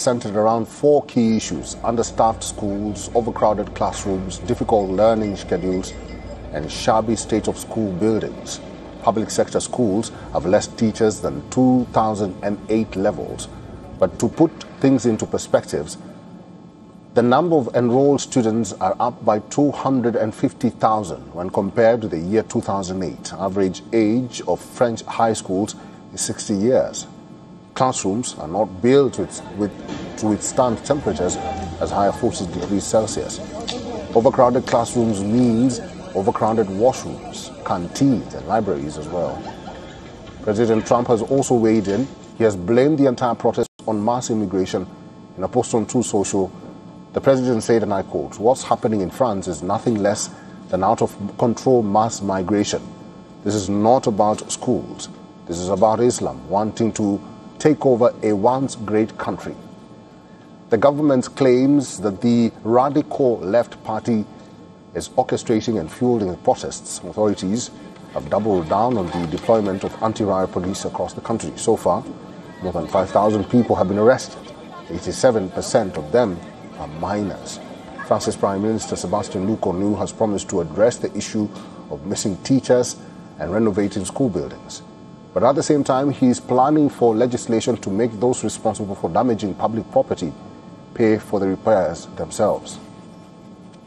centered around four key issues: understaffed schools, overcrowded classrooms, difficult learning schedules, and shabby state of school buildings. Public sector schools have less teachers than 2008 levels. But to put things into perspectives, the number of enrolled students are up by 250,000 when compared to the year 2008. Average age of French high schools is 60 years. Classrooms are not built to withstand temperatures as high as 40 degrees Celsius. Overcrowded classrooms means overcrowded washrooms, canteens, and libraries as well. President Trump has also weighed in. He has blamed the entire protest on mass immigration. In a post on Truth Social, the president said, and I quote, "What's happening in France is nothing less than out-of-control mass migration. This is not about schools. This is about Islam wanting to take over a once great country." The government claims that the radical left party is orchestrating and fueling the protests. Authorities have doubled down on the deployment of anti-riot police across the country. So far, more than 5,000 people have been arrested. 87% of them are minors. France's Prime Minister Sébastien Lecornu has promised to address the issue of missing teachers and renovating school buildings. But at the same time, he is planning for legislation to make those responsible for damaging public property pay for the repairs themselves.